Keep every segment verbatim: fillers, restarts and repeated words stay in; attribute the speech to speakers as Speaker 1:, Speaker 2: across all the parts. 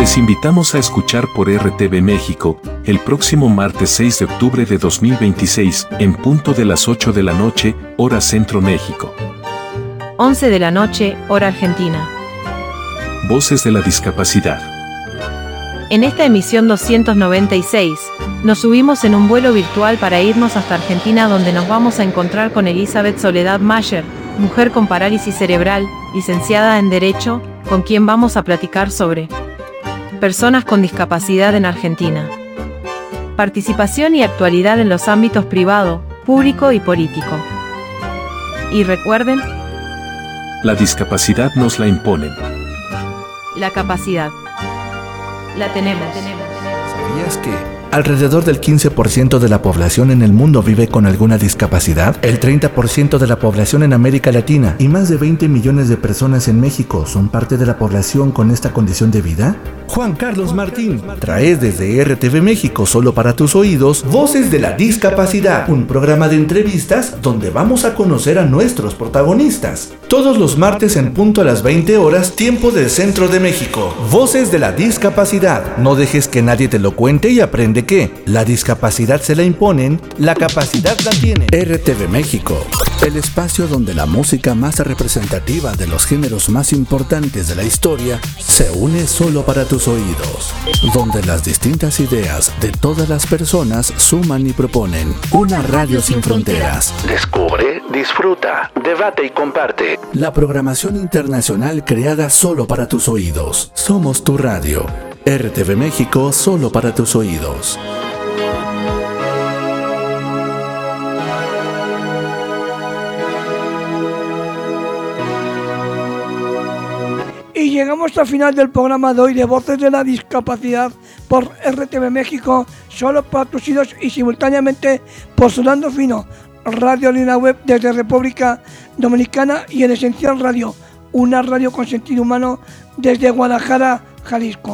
Speaker 1: Les invitamos a escuchar por R T V México, el próximo martes seis de octubre de dos mil veintiséis, en punto de las ocho de la noche, hora Centro México.
Speaker 2: once de la noche, hora Argentina.
Speaker 1: Voces de la discapacidad.
Speaker 2: En esta emisión doscientos noventa y seis, nos subimos en un vuelo virtual para irnos hasta Argentina, donde nos vamos a encontrar con Elizabeth Soledad Mayer, mujer con parálisis cerebral, licenciada en Derecho, con quien vamos a platicar sobre personas con discapacidad en Argentina. Participación y actualidad en los ámbitos privado, público y político. Y recuerden,
Speaker 1: la discapacidad nos la imponen.
Speaker 2: La capacidad la tenemos.
Speaker 3: ¿Sabías que alrededor del quince por ciento de la población en el mundo vive con alguna discapacidad? El treinta por ciento de la población en América Latina y más de veinte millones de personas en México son parte de la población con esta condición de vida. Juan Carlos Martín trae desde R T V México, solo para tus oídos, Voces de la Discapacidad, un programa de entrevistas donde vamos a conocer a nuestros protagonistas. Todos los martes en punto a las veinte horas, tiempo del Centro de México. Voces de la Discapacidad. No dejes que nadie te lo cuente y aprende que la discapacidad se la imponen, la capacidad la tiene. R T V México, el espacio donde la música más representativa de los géneros más importantes de la historia se une solo para tus oídos, donde las distintas ideas de todas las personas suman y proponen una radio sin fronteras. Descubre, disfruta, debate y comparte. La programación internacional creada solo para tus oídos. Somos tu radio. R T V México, solo para tus oídos.
Speaker 4: Y llegamos al final del programa de hoy de Voces de la Discapacidad por R T V México, solo para tus oídos, y simultáneamente por Sonando Fino, Radio Línea Web desde República Dominicana, y en Esencial Radio, una radio con sentido humano desde Guadalajara, Jalisco.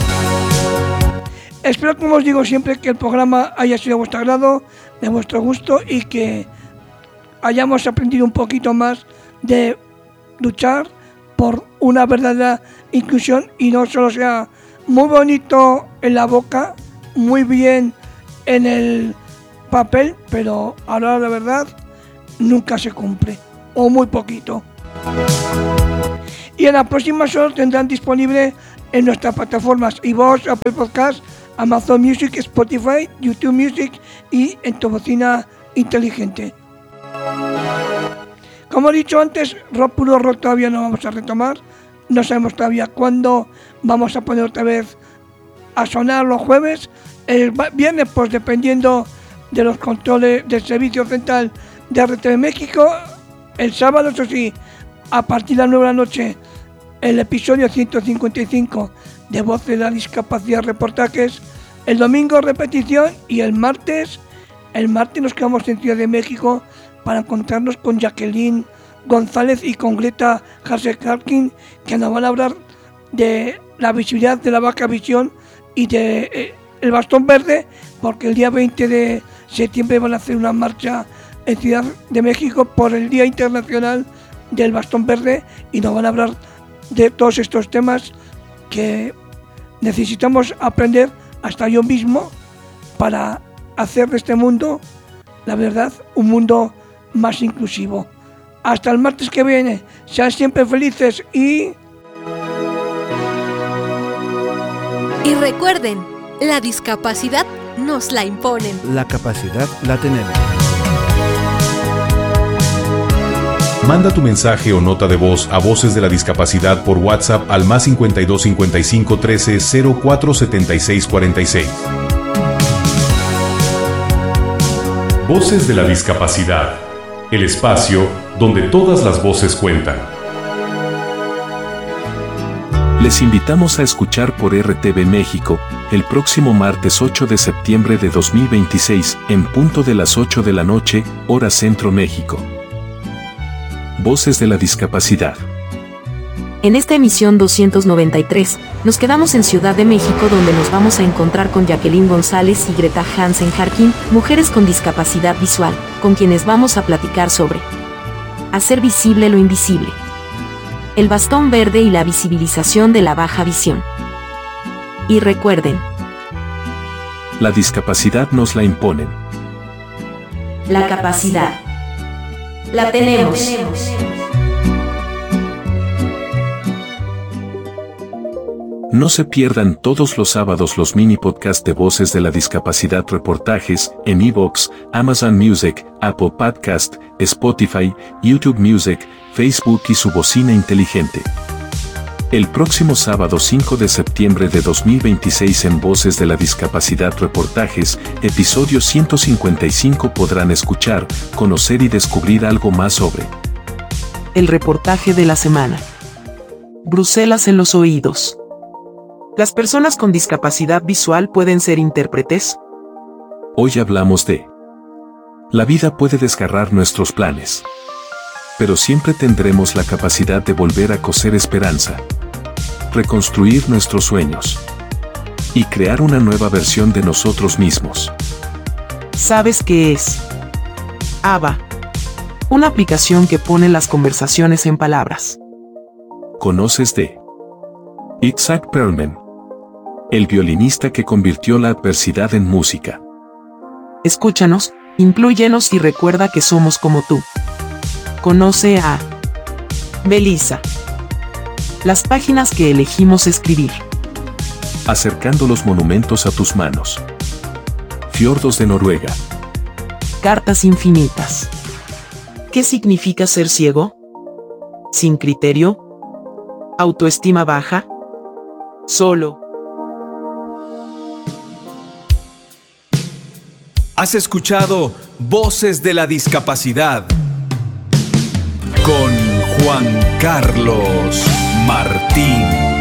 Speaker 4: Espero, como os digo siempre, que el programa haya sido de vuestro agrado, de vuestro gusto, y que hayamos aprendido un poquito más de luchar por una verdadera inclusión y no solo sea muy bonito en la boca, muy bien en el papel, pero a la hora de la verdad nunca se cumple, o muy poquito. Y en las próximas horas tendrán disponible en nuestras plataformas iVoox, Apple Podcast, Amazon Music, Spotify, YouTube Music y en tu bocina inteligente. Como he dicho antes, Rock Puro Rock todavía no vamos a retomar. No sabemos todavía cuándo vamos a poner otra vez a sonar los jueves. El viernes, pues dependiendo de los controles del Servicio Central de R T V México. El sábado, eso sí, a partir de las nueve de la noche, el episodio ciento cincuenta y cinco de Voz de la Discapacidad Reportajes. El domingo, repetición. Y el martes, el martes nos quedamos en Ciudad de México para encontrarnos con Jacqueline González y con Greta Hassel-Harkin, que nos van a hablar de la visibilidad de la vaca visión y de eh, el bastón verde, porque el día veinte de septiembre van a hacer una marcha en Ciudad de México por el Día Internacional del Bastón Verde, y nos van a hablar de todos estos temas que necesitamos aprender, hasta yo mismo, para hacer de este mundo, la verdad, un mundo más inclusivo. Hasta el martes que viene, sean siempre felices y...
Speaker 5: Y recuerden, la discapacidad nos la imponen.
Speaker 3: La capacidad la tenemos.
Speaker 6: Manda tu mensaje o nota de voz a Voces de la Discapacidad por WhatsApp al más cincuenta y dos cincuenta y cinco trece cero cuatro setenta y seis cuarenta y seis. Voces de la Discapacidad, el espacio donde todas las voces cuentan.
Speaker 1: Les invitamos a escuchar por R T V México, el próximo martes ocho de septiembre de dos mil veintiséis, en punto de las ocho de la noche, hora Centro México. Voces de la Discapacidad.
Speaker 2: En esta emisión doscientos noventa y tres, nos quedamos en Ciudad de México, donde nos vamos a encontrar con Jacqueline González y Greta Hassel-Harkin, mujeres con discapacidad visual, con quienes vamos a platicar sobre hacer visible lo invisible, el bastón verde y la visibilización de la baja visión.
Speaker 7: Y recuerden,
Speaker 1: la discapacidad nos la imponen.
Speaker 7: la capacidad la tenemos.
Speaker 1: No se pierdan todos los sábados los mini podcasts de Voces de la Discapacidad reportajes en iVoox, Amazon Music, Apple Podcast, Spotify, YouTube Music, Facebook y su bocina inteligente. El próximo sábado cinco de septiembre de dos mil veintiséis en Voces de la Discapacidad reportajes, episodio ciento cincuenta y cinco podrán escuchar, conocer y descubrir algo más sobre
Speaker 8: el reportaje de la semana. Bruselas en los oídos. ¿Las personas con discapacidad visual pueden ser intérpretes?
Speaker 1: Hoy hablamos de la vida puede desgarrar nuestros planes, pero siempre tendremos la capacidad de volver a coser esperanza, reconstruir nuestros sueños y crear una nueva versión de nosotros mismos.
Speaker 8: ¿Sabes qué es? Ava, una aplicación que pone las conversaciones en palabras.
Speaker 1: ¿Conoces de Itzhak Perlman, el violinista que convirtió la adversidad en música?
Speaker 8: Escúchanos, inclúyenos y recuerda que somos como tú. Conoce a Belisa. Las páginas que elegimos escribir.
Speaker 1: Acercando los monumentos a tus manos. Fiordos de Noruega.
Speaker 8: Cartas infinitas. ¿Qué significa ser ciego? ¿Sin criterio? ¿Autoestima baja? Solo.
Speaker 9: Has escuchado Voces de la Discapacidad con Juan Carlos Martín.